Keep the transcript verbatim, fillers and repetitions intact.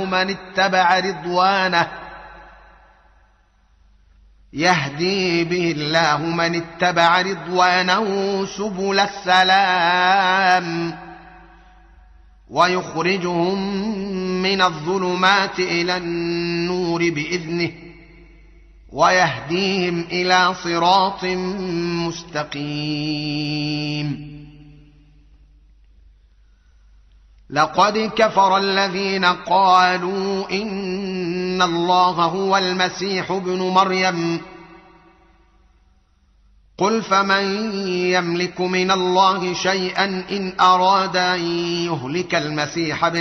من اتبع رضوانه يهدي به الله من اتبع رضوانه سبل السلام ويخرجهم من الظلمات إلى النور بإذنه ويهديهم إلى صراط مستقيم. لقد كفر الذين قالوا إن الله هو المسيح ابن مريم قل فمن يملك من الله شيئا إن أراد أن يهلك المسيح